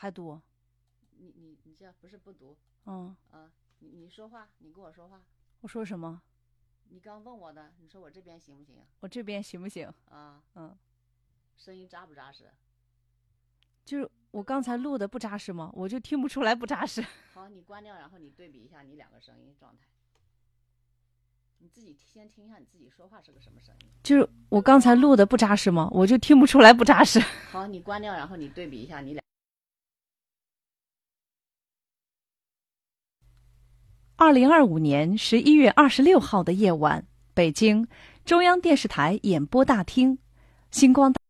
还读？ 你这不是不读？你说话，你跟我说话。 我说什么？ 你刚问我的，你说我这边行不行？ 我这边行不行？ 声音扎不扎实？ 就是我刚才录的不扎实吗？我就听不出来不扎实。 好，你关掉，然后你对比一下你两个声音状态。你自己先听一下你自己说话是个什么声音。 就是我刚才录的不扎实吗？我就听不出来不扎实。 好，你关掉，然后你对比一下你俩。 2025年11月26号的夜晚，北京中央电视台演播大厅，星光大